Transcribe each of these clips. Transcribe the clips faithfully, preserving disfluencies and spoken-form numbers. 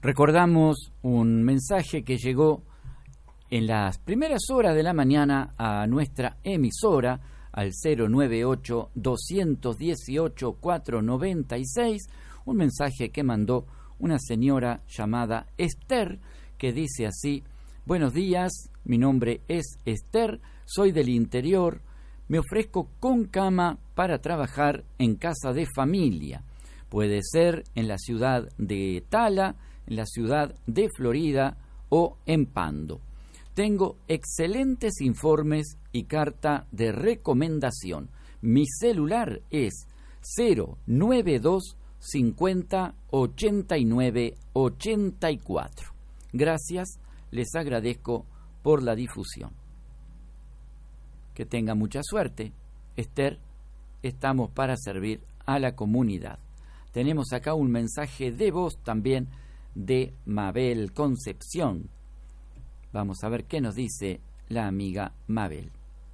Recordamos un mensaje que llegó en las primeras horas de la mañana a nuestra emisora al cero nueve ocho, dos uno ocho, cuatro nueve seis, un mensaje que mandó una señora llamada Esther, que dice así: buenos días, mi nombre es Esther, soy del interior, me ofrezco con cama para trabajar en casa de familia. Puede ser en la ciudad de Tala, en la ciudad de Florida o en Pando. Tengo excelentes informes y carta de recomendación. Mi celular es cero nueve dos cincuenta ochenta y nueve ochenta y cuatro. Gracias, les agradezco por la difusión. Que tenga mucha suerte, Esther. Estamos para servir a la comunidad. Tenemos acá un mensaje de voz también de Mabel Concepción. Vamos a ver qué nos dice la amiga Mabel.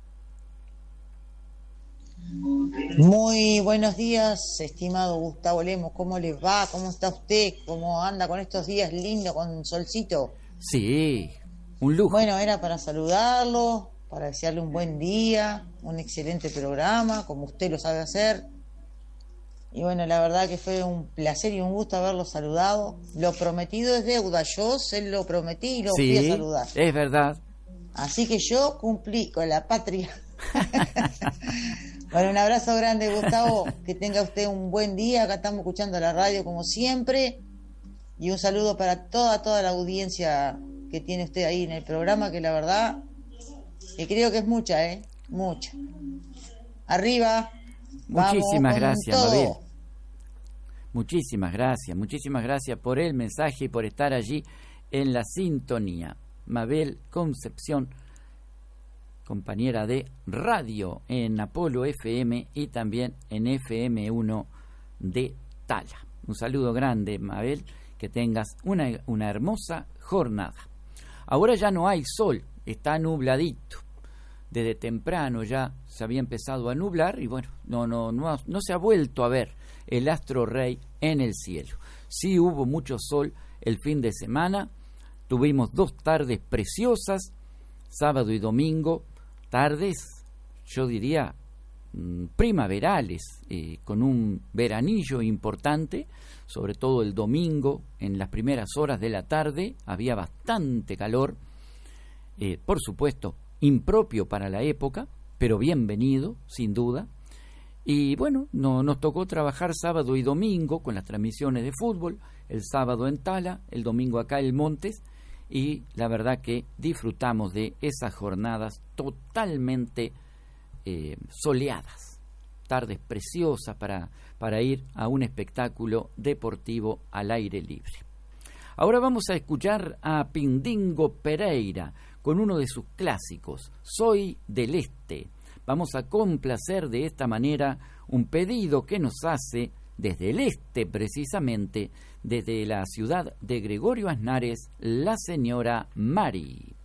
Muy buenos días, estimado Gustavo Lemos. ¿Cómo les va? ¿Cómo está usted? ¿Cómo anda con estos días lindos con solcito? Sí, un lujo. Bueno, era para saludarlo, para desearle un buen día, un excelente programa, como usted lo sabe hacer. Y bueno, la verdad que fue un placer y un gusto haberlo saludado. Lo prometido es deuda. Yo se lo prometí y lo sí, fui a saludar. Es verdad. Así que yo cumplí con la patria. Bueno, un abrazo grande, Gustavo. Que tenga usted un buen día. Acá estamos escuchando la radio como siempre. Y un saludo para toda, toda la audiencia que tiene usted ahí en el programa, que la verdad, que creo que es mucha, ¿eh? Mucha. Arriba. Muchísimas gracias, Mabel. Muchísimas gracias, muchísimas gracias por el mensaje y por estar allí en la sintonía. Mabel Concepción, compañera de radio en Apolo F M y también en F M uno de Tala. Un saludo grande, Mabel, que tengas una, una hermosa jornada. Ahora ya no hay sol, está nubladito. Desde temprano ya se había empezado a nublar y bueno, no, no, no, no se ha vuelto a ver el astro rey en el cielo. Sí hubo mucho sol el fin de semana, tuvimos dos tardes preciosas, sábado y domingo, tardes, yo diría, primaverales, eh, con un veranillo importante, sobre todo el domingo, en las primeras horas de la tarde, había bastante calor, eh, por supuesto, impropio para la época, pero bienvenido, sin duda. Y bueno, no, nos tocó trabajar sábado y domingo con las transmisiones de fútbol, el sábado en Tala, el domingo acá en Montes, y la verdad que disfrutamos de esas jornadas totalmente eh, soleadas, tardes preciosas para, para ir a un espectáculo deportivo al aire libre. Ahora vamos a escuchar a Pindingo Pereira con uno de sus clásicos, Soy del Este. Vamos a complacer de esta manera un pedido que nos hace desde el este, precisamente, desde la ciudad de Gregorio Aznares, la señora Mari.